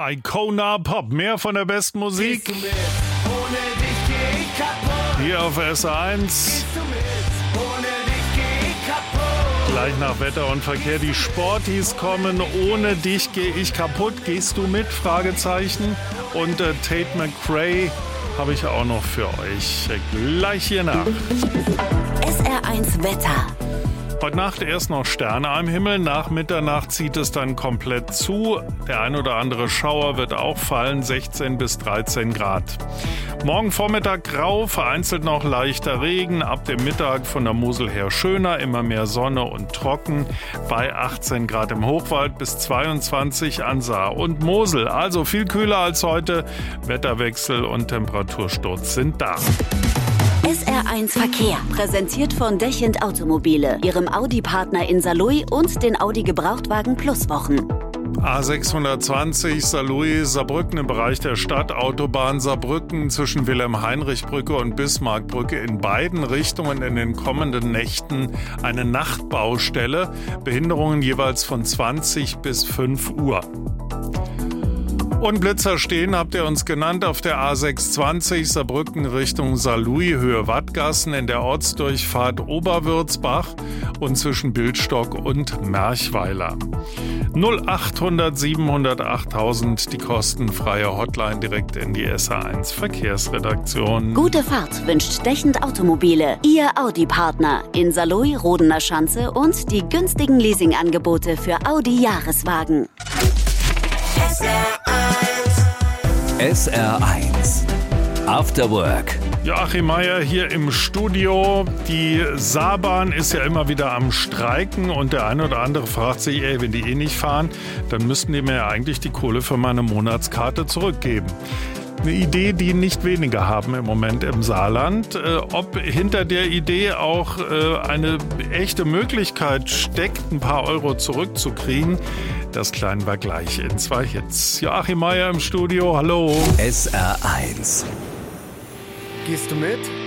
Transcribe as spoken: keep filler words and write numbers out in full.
Icona Pop, mehr von der besten Musik. Gehst du mit? Ohne dich geh ich kaputt. Hier auf S eins. Gehst du mit? Ohne dich geh ich kaputt. Gleich nach Wetter und Verkehr die Sporties kommen. Ohne dich geh ich kaputt. Gehst du mit? Fragezeichen. Und äh, Tate McRae habe ich auch noch für euch. Gleich hier nach. S R eins Wetter. Heute Nacht erst noch Sterne am Himmel, nach Mitternacht zieht es dann komplett zu. Der ein oder andere Schauer wird auch fallen, sechzehn bis dreizehn Grad. Morgen Vormittag grau, vereinzelt noch leichter Regen, ab dem Mittag von der Mosel her schöner, immer mehr Sonne und trocken, bei achtzehn Grad im Hochwald bis zweiundzwanzig an Saar und Mosel. Also viel kühler als heute, Wetterwechsel und Temperatursturz sind da. S R eins Verkehr, präsentiert von Dechend Automobile, ihrem Audi-Partner in Saarlouis und den Audi Gebrauchtwagen Plus Wochen. A sechshundertzwanzig Saarlouis, Saarbrücken im Bereich der Stadt, Autobahn Saarbrücken zwischen Wilhelm-Heinrich-Brücke und Bismarckbrücke in beiden Richtungen in den kommenden Nächten eine Nachtbaustelle, Behinderungen jeweils von zwanzig bis fünf Uhr. Und Blitzer stehen, habt ihr uns genannt, auf der A sechshundertzwanzig Saarbrücken Richtung Saarlouis, Höhe Wattgassen in der Ortsdurchfahrt Oberwürzbach und zwischen Bildstock und Merchweiler. null achthundert siebenhundert achttausend, die kostenfreie Hotline direkt in die S R eins Verkehrsredaktion. Gute Fahrt wünscht Dechend Automobile, Ihr Audi-Partner in Saarlouis, Rodener Schanze und die günstigen Leasingangebote für Audi-Jahreswagen. S R eins. S R eins After Work. Joachim Meier hier im Studio. Die Saarbahn ist ja immer wieder am Streiken und der eine oder andere fragt sich, ey, wenn die eh nicht fahren, dann müssten die mir ja eigentlich die Kohle für meine Monatskarte zurückgeben. Eine Idee, die nicht wenige haben im Moment im Saarland. Äh, ob hinter der Idee auch äh, eine echte Möglichkeit steckt, ein paar Euro zurückzukriegen, das klären wir gleich in zwei Hits. Joachim Meier im Studio, hallo. S R eins. Gehst du mit?